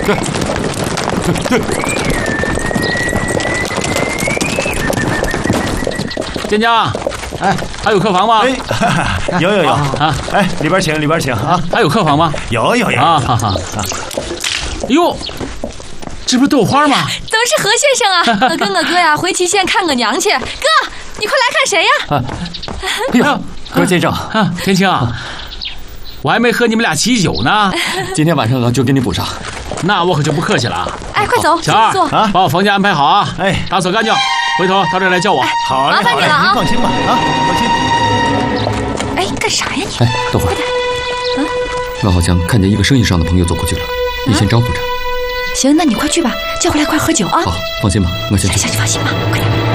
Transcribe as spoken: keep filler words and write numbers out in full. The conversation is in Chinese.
坚强，哎，还有客房吗？ 哎，有有有啊！哎，里边请，里边请啊！ 还有客房吗？ 有有有啊！哈哈！哟，这不是豆花吗？ 怎么是何先生啊？我跟我哥呀回祁县看我娘去。哥，你快来看谁呀？ 哎呀，何先生啊，天青啊，我还没和你们俩喜酒呢。 今天晚上啊就给你补上。 那我可就不客气了啊！ 哎，快走， 小二坐啊，把我房间安排好啊！ 哎， 打扫干净，回头到这儿来叫我。 好嘞，好嘞，您放心吧啊，放心。 哎，干啥呀你？ 哎，等会儿。 嗯， 我好像看见一个生意上的朋友走过去了，你先招呼着。 行，那你快去吧，叫回来快喝酒啊！ 好，放心吧，我先去。 行行，你放心吧，快点。